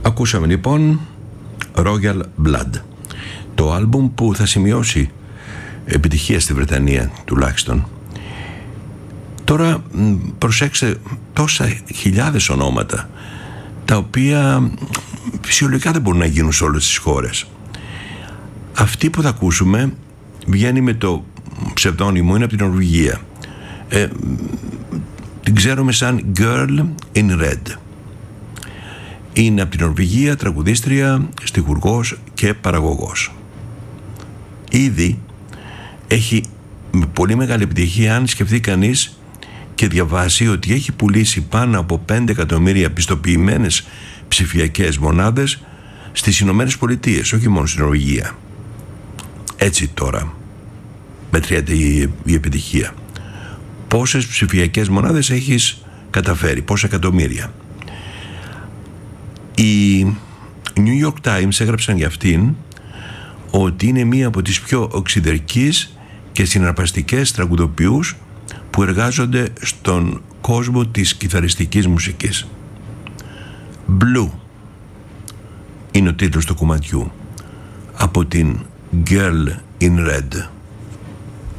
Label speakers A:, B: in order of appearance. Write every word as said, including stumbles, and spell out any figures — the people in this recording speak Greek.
A: Ακούσαμε λοιπόν Royal Blood, το άλμπουμ που θα σημειώσει επιτυχία στη Βρετανία τουλάχιστον. Τώρα προσέξτε, τόσα χιλιάδες ονόματα τα οποία φυσιολογικά δεν μπορούν να γίνουν σε όλες τις χώρες. Αυτή που θα ακούσουμε βγαίνει με το ψευδόνυμο, είναι από την Νορβηγία. Ε, την ξέρουμε σαν Girl in Red. Είναι από την Νορβηγία, τραγουδίστρια, στιχουργός και παραγωγός. Ήδη έχει με πολύ μεγάλη επιτυχία, αν σκεφτεί κανείς και διαβάσει ότι έχει πουλήσει πάνω από πέντε εκατομμύρια πιστοποιημένες ψηφιακές μονάδες στις Ηνωμένες Πολιτείες, όχι μόνο στην Νορβηγία. Έτσι τώρα μετριέται η, η επιτυχία. Πόσες ψηφιακές μονάδες έχεις καταφέρει, πόσα εκατομμύρια? Οι New York Times έγραψαν για αυτήν ότι είναι μία από τις πιο οξυδερκείς και συναρπαστικές τραγουδοποιούς που εργάζονται στον κόσμο της κιθαριστικής μουσικής. Blue είναι ο τίτλος του κομματιού από την Girl in Red.